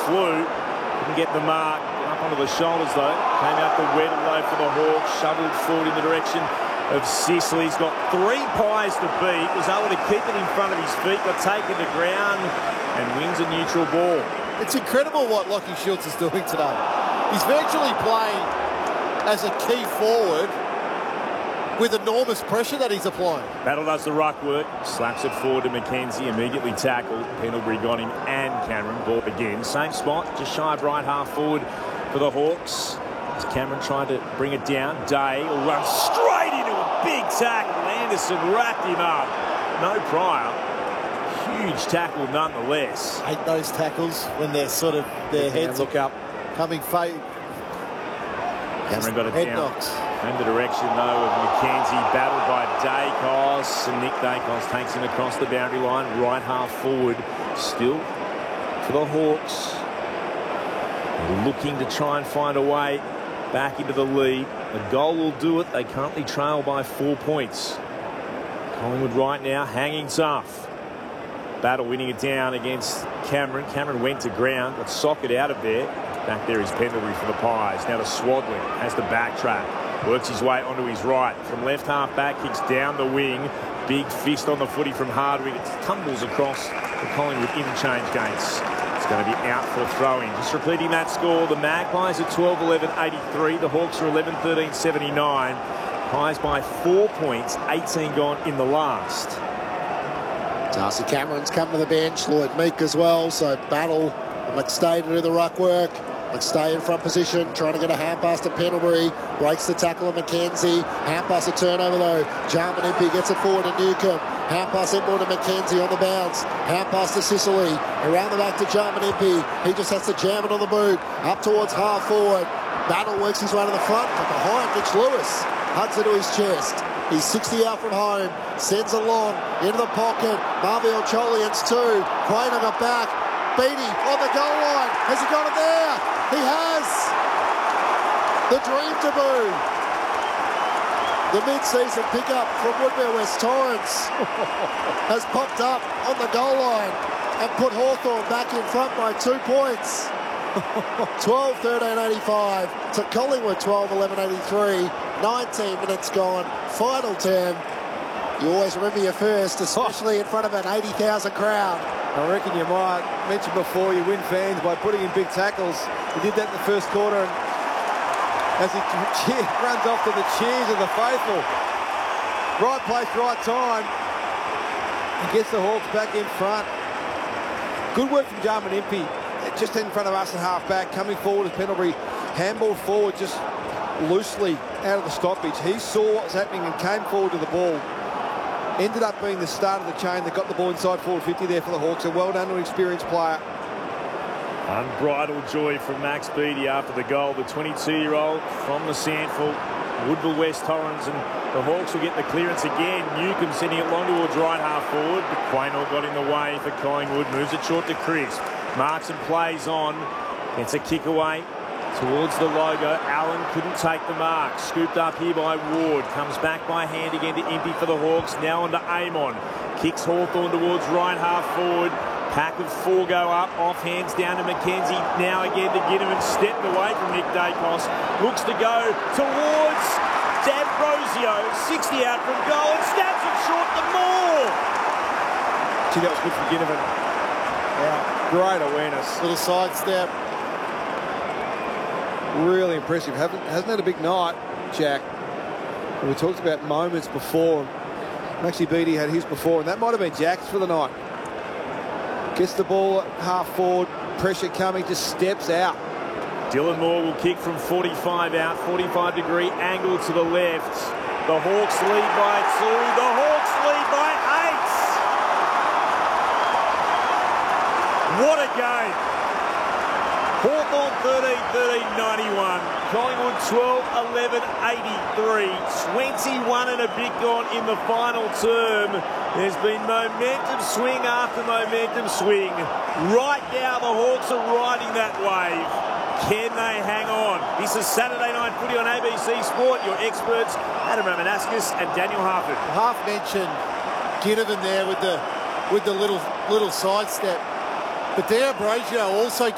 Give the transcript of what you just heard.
flew. Couldn't get the mark. Up onto the shoulders, though. Came out the wet low for the Hawks. Shoveled forward in the direction of Sicily. He's got 3 pies to beat. Was able to keep it in front of his feet. Got taken to ground and wins a neutral ball. It's incredible what Lachie Schultz is doing today. He's virtually playing as a key forward with enormous pressure that he's applying. Battle does the ruck work. Slaps it forward to McKenzie. Immediately tackled. Pendlebury got him and Cameron. Ball again. Same spot. Just shy of right half forward for the Hawks. As Cameron tried to bring it down. Day will run straight into a big tackle. Anderson wrapped him up. No prior. Huge tackle nonetheless. Hate those tackles when they're sort of their heads look up. Coming fade. Cameron got it head down. knocks. In the direction, though, of McKenzie, battled by Dacos, and Nick Dacos takes him across the boundary line, right half forward, still for the Hawks. They're looking to try and find a way back into the lead. A goal will do it. They currently trail by 4 points. Collingwood right now hanging tough. Battle winning it down against Cameron. Cameron went to ground, got socket out of there. Back there is Pendlebury for the Pies. Now to Swadling, has the backtrack. Works his way onto his right. From left half back, kicks down the wing. Big fist on the footy from Hardwick. It tumbles across the Collingwood interchange gates. It's going to be out for a throw-in. Just repeating that score, the Magpies are 12-11-83. The Hawks are 11-13-79. Pies by 4 points, 18 gone in the last. Darcy Cameron's come to the bench. Lloyd Meek as well. So Battle and McStay to do the ruck work. McStay in front position, trying to get a hand pass to Pendlebury. Breaks the tackle of McKenzie. Hand pass a turnover though. Jarman Impey gets it forward to Newcomb. Hand pass inboard to McKenzie on the bounce. Hand pass to Sicily. Around the back to Jarman Impey. He just has to jam it on the boot. Up towards half forward. Battle works his way to the front. But behind Mitch Lewis. Hugs it to his chest. He's 60 out from home. Sends it long into the pocket. Marviel Cholians 2. Quainer got back. Beattie on the goal line. Has he got it there? He has. The dream debut. The mid-season pickup from Woodmere West Torrens has popped up on the goal line and put Hawthorn back in front by 2 points. 12-13-85 to Collingwood 12-11-83. 19 minutes gone. Final term. You always remember your first, especially in front of an 80,000 crowd. I reckon you might. Mentioned before, you win fans by putting in big tackles. He did that in the first quarter, and as he runs off to the cheers of the faithful. Right place, right time. He gets the Hawks back in front. Good work from Jarman Impey. Just in front of us at half-back, coming forward as Pendlebury handballed forward just loosely out of the stoppage. He saw what was happening and came forward to the ball. Ended up being the start of the chain that got the ball inside forward 50 there for the Hawks. And well done to an experienced player. Unbridled joy from Max Beattie after the goal. The 22-year-old from the Sandford, Woodville West Torrens, and the Hawks will get the clearance again. Newcomb sending it long towards right half forward, but Quaynor got in the way for Collingwood. Moves it short to Crisp. Marks and plays on. Gets a kick away towards the logo. Allen couldn't take the mark. Scooped up here by Ward. Comes back by hand again to Impey for the Hawks. Now on to Amon. Kicks Hawthorn towards right half forward. Pack of 4 go up. Off hands down to McKenzie. Now again to Ginnivan. Stepped away from Nick Dacos. Looks to go towards D'Ambrosio. 60 out from goal and stabs it short to Moore. Gee, that was good from Ginnivan. Yeah, great awareness. Little sidestep. Really impressive. Hasn't had a big night, Jack. We talked about moments before. Maxie Beattie had his before, and that might have been Jack's for the night. Gets the ball half forward, pressure coming, just steps out. Dylan Moore will kick from 45 out, 45-degree angle to the left. The Hawks lead by 2. The Hawks lead by 8. What a game. Hawthorn 13-13-91. Collingwood 12-11-83. 21 and a bit gone in the final term. There's been momentum swing after momentum swing. Right now the Hawks are riding that wave. Can they hang on? This is Saturday Night Footy on ABC Sport. Your experts, Adam Ramanauskas and Daniel Harford. Half mentioned Ginnivan there with the little sidestep. But D'Ambrosio also